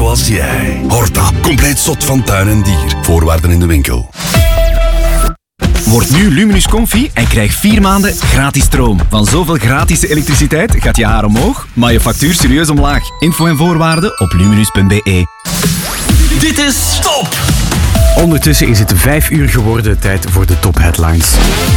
zoals jij. Horta, compleet zot van tuin en dier. Voorwaarden in de winkel. Word nu Luminus Comfy en krijg 4 maanden gratis stroom. Van zoveel gratis elektriciteit gaat je haar omhoog, maar je factuur serieus omlaag. Info en voorwaarden op luminus.be. Dit is Top! Ondertussen is het 5 uur geworden, tijd voor de top headlines.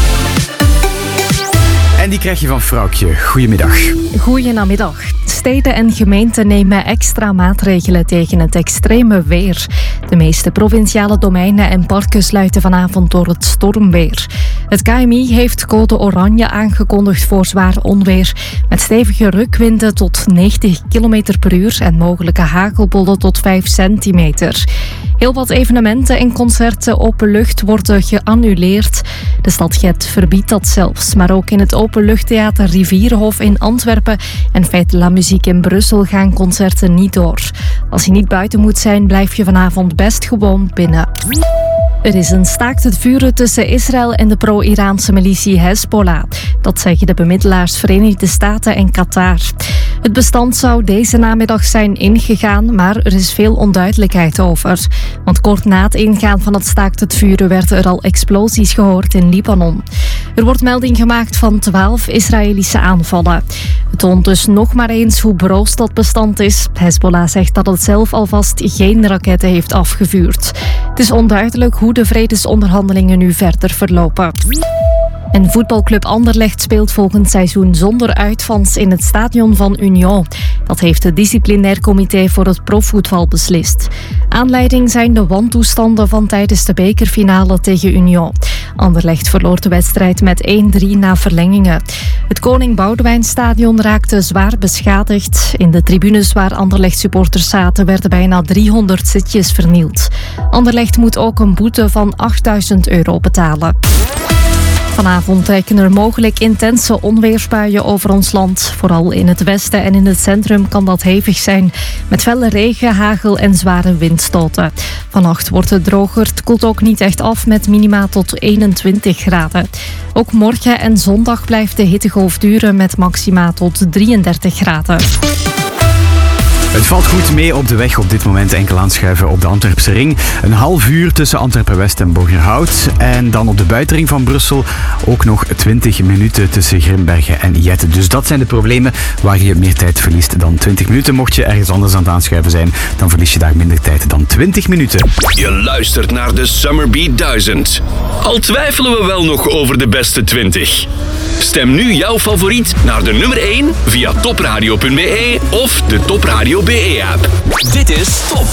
En die krijg je van Vrouwtje. Goedemiddag. Goedemiddag. Steden en gemeenten nemen extra maatregelen tegen het extreme weer. De meeste provinciale domeinen en parken sluiten vanavond door het stormweer. Het KMI heeft code oranje aangekondigd voor zwaar onweer. Met stevige rukwinden tot 90 km per uur en mogelijke hagelbollen tot 5 centimeter. Heel wat evenementen en concerten open lucht worden geannuleerd. De stad Gent verbiedt dat zelfs. Maar ook in het openluchttheater Rivierenhof in Antwerpen en Fête La Musique in Brussel gaan concerten niet door. Als je niet buiten moet zijn, blijf je vanavond best gewoon binnen. Er is een staakt het vuren tussen Israël en de pro-Iraanse militie Hezbollah. Dat zeggen de bemiddelaars Verenigde Staten en Qatar. Het bestand zou deze namiddag zijn ingegaan, maar er is veel onduidelijkheid over. Want kort na het ingaan van het staakt het vuren werden er al explosies gehoord in Libanon. Er wordt melding gemaakt van 12 Israëlische aanvallen. Het toont dus nog maar eens hoe broos dat bestand is. Hezbollah zegt dat het zelf alvast geen raketten heeft afgevuurd. Het is onduidelijk hoe de vredesonderhandelingen nu verder verlopen. En voetbalclub Anderlecht speelt volgend seizoen zonder uitfans in het stadion van Union. Dat heeft het disciplinair comité voor het profvoetbal beslist. Aanleiding zijn de wantoestanden van tijdens de bekerfinale tegen Union. Anderlecht verloor de wedstrijd met 1-3 na verlengingen. Het Koning Boudewijnstadion raakte zwaar beschadigd. In de tribunes waar Anderlecht-supporters zaten werden bijna 300 zitjes vernield. Anderlecht moet ook een boete van €8.000 betalen. Vanavond trekken er mogelijk intense onweersbuien over ons land. Vooral in het westen en in het centrum kan dat hevig zijn. Met felle regen, hagel en zware windstoten. Vannacht wordt het droger. Het koelt ook niet echt af met minima tot 21 graden. Ook morgen en zondag blijft de hittegolf duren met maxima tot 33 graden. Het valt goed mee op de weg op dit moment. Enkel aanschuiven op de Antwerpse ring. Een half uur tussen Antwerpen-West en Borgerhout. En dan op de buitenring van Brussel ook nog 20 minuten tussen Grimbergen en Jette. Dus dat zijn de problemen waar je meer tijd verliest dan 20 minuten. Mocht je ergens anders aan het aanschuiven zijn, dan verlies je daar minder tijd dan 20 minuten. Je luistert naar de Summer Beat 1000. Al twijfelen we wel nog over de beste 20. Stem nu jouw favoriet naar de nummer 1 via topradio.be of de Topradio BE-app. Dit is Top.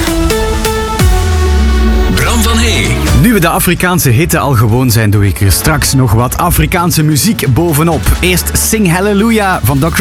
Bram van Hey. Nu we de Afrikaanse hitte al gewoon zijn, doe ik er straks nog wat Afrikaanse muziek bovenop. Eerst Sing Hallelujah van Dr.